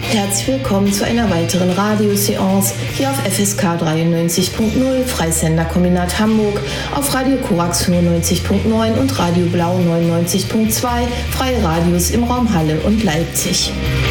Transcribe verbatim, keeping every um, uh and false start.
Herzlich willkommen zu einer weiteren Radioseance hier auf F S K dreiundneunzig Punkt null, Freisender Kombinat Hamburg, auf Radio Korax fünfundneunzig Punkt neun und Radio Blau neunundneunzig Punkt zwei, Freie Radios im Raum Halle und Leipzig.